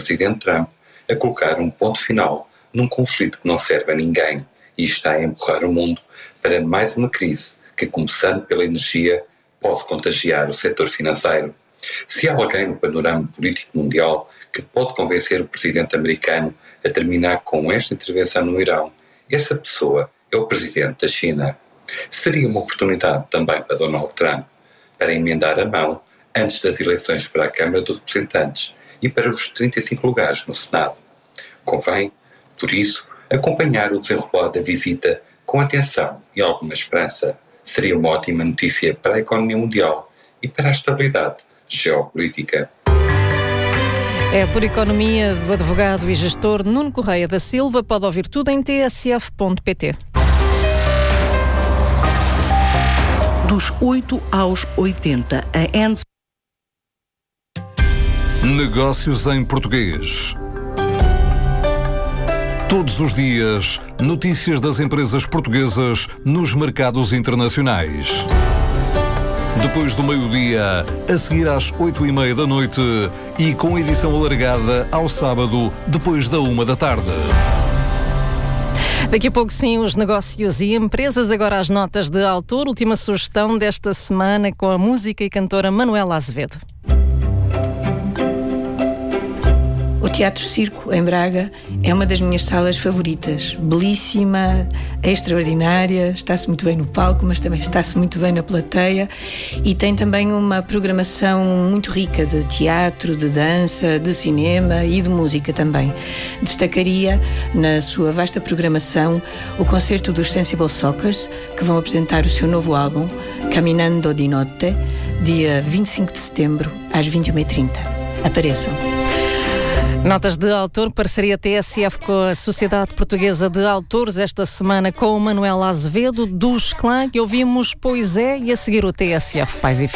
presidente Trump a colocar um ponto final num conflito que não serve a ninguém e está a empurrar o mundo para mais uma crise que, começando pela energia, pode contagiar o setor financeiro. Se há alguém no panorama político mundial que pode convencer o presidente americano a terminar com esta intervenção no Irão, essa pessoa é o presidente da China. Seria uma oportunidade também para Donald Trump para emendar a mão antes das eleições para a Câmara dos Representantes e para os 35 lugares no Senado. Convém, por isso, acompanhar o desenrolar da visita com atenção e alguma esperança. Seria uma ótima notícia para a economia mundial e para a estabilidade geopolítica. É por economia do advogado e gestor Nuno Correia da Silva. Pode ouvir tudo em tsf.pt. Dos 8 aos 80, a Enzo. Negócios em português. Todos os dias, notícias das empresas portuguesas nos mercados internacionais. Depois do meio-dia, a seguir às 8h30 da noite e com edição alargada ao sábado, depois da 1 da tarde. Daqui a pouco sim, os negócios e empresas. Agora as notas de autor. Última sugestão desta semana com a música e cantora Manuela Azevedo. O Teatro Circo, em Braga, é uma das minhas salas favoritas. Belíssima, é extraordinária, está-se muito bem no palco, mas também está-se muito bem na plateia e tem também uma programação muito rica de teatro, de dança, de cinema e de música também. Destacaria, na sua vasta programação, o concerto dos Sensible Sockers, que vão apresentar o seu novo álbum, Caminando di Notte, dia 25 de setembro, às 21h30. Apareçam! Notas de autor, parceria TSF com a Sociedade Portuguesa de Autores, esta semana com o Manuela Azevedo, dos Clã, e ouvimos Pois é, e a seguir o TSF Pais e Filhos.